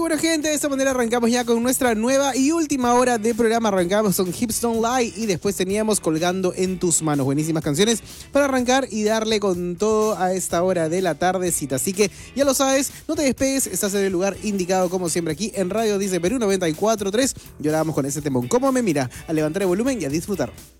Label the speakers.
Speaker 1: bueno, gente, de esta manera arrancamos ya con nuestra nueva y última hora de programa. Arrancamos con Hips Don't Lie y después teníamos Colgando en tus manos. Buenísimas canciones para arrancar y darle con todo a esta hora de la tardecita. Así que ya lo sabes, no te despegues, estás en el lugar indicado como siempre aquí en Radio Dice Perú 94.3. Y ahora vamos con ese temón. ¿Cómo me mira? A levantar el volumen y a disfrutar.